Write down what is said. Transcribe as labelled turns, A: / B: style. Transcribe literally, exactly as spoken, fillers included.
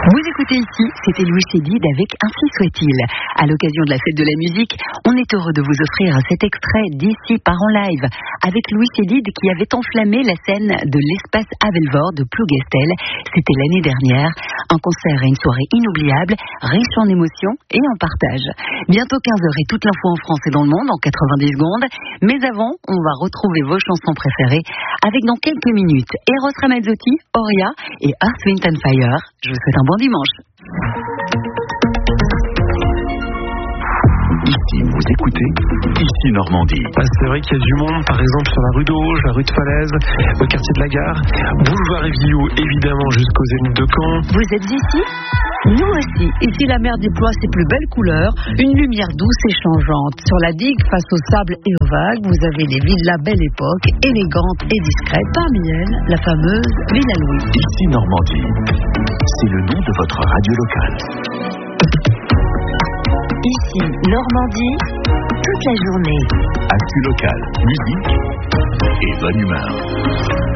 A: Vous écoutez ici, c'était Louis Chédid avec Ainsi soit-il. À l'occasion de la fête de la musique, on est heureux de vous offrir cet extrait d'ici par en live avec Louis Chédid qui avait enflammé la scène de l'espace Havelvort de Plougastel. C'était l'année dernière. Un concert et une soirée inoubliable, riche en émotions et en partage. Bientôt quinze heures et toute l'info en France et dans le monde en quatre-vingt-dix secondes. Mais avant, on va retrouver vos chansons préférées avec dans quelques minutes Eros Ramazzotti, Oria et Earth, Wind and Fire. Je vous souhaite un bon dimanche.
B: Ici, vous écoutez, ici Normandie.
C: Ah, c'est vrai qu'il y a du monde, par exemple sur la rue d'Auge, la rue de Falaise, le quartier de la Gare, boulevard Évillou, évidemment jusqu'au Zénith de Caen.
A: Vous êtes ici ? Nous aussi. Ici, la mer déploie ses plus belles couleurs, une lumière douce et changeante. Sur la digue, face au sable et aux vagues, vous avez des villas belle époque, élégantes et discrètes. Parmi elles, la fameuse Villa Louis.
B: Ici Normandie, c'est le nom de votre radio locale.
A: Ici, Normandie, toute la journée.
B: Actu locale, musique et bonne humeur.